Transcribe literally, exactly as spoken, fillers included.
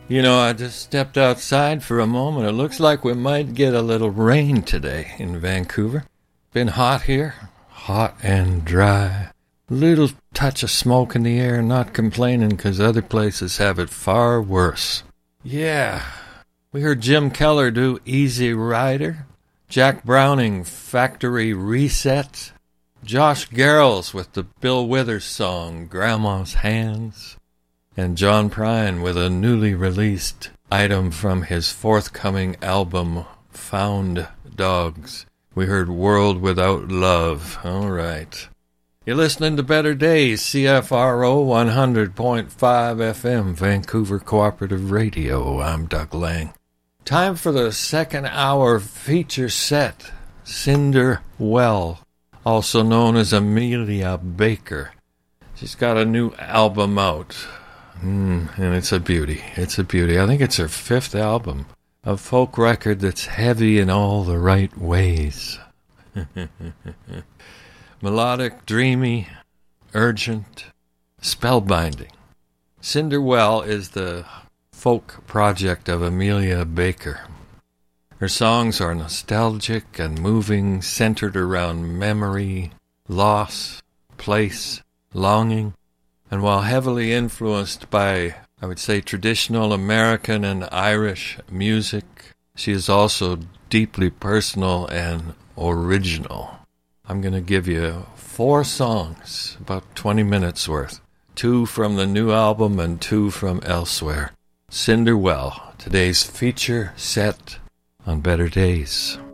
You know, I just stepped outside for a moment. It looks like we might get a little rain today in Vancouver. Been hot here, hot and dry. Little touch of smoke in the air, not complaining because other places have it far worse. Yeah, we heard Jim Keller do Easy Rider, Jack Browning, Factory Reset, Josh Garrels with the Bill Withers song, Grandma's Hands, and John Prine with a newly released item from his forthcoming album, Found Dogs. We heard World Without Love. All right. You're listening to Better Days, C F R O one hundred point five F M, Vancouver Cooperative Radio. I'm Doug Lang. Time for the second hour feature set, Cinder Well, also known as Amelia Baker. She's got a new album out, mm, and it's a beauty. It's a beauty. I think it's her fifth album, a folk record that's heavy in all the right ways. Melodic, dreamy, urgent, spellbinding. Cinder Well is the folk project of Amelia Baker. Her songs are nostalgic and moving, centered around memory, loss, place, longing, and while heavily influenced by, I would say, traditional American and Irish music, she is also deeply personal and original. I'm going to give you four songs, about twenty minutes worth, two from the new album and two from elsewhere. Cinder Well, today's feature set on Better Days.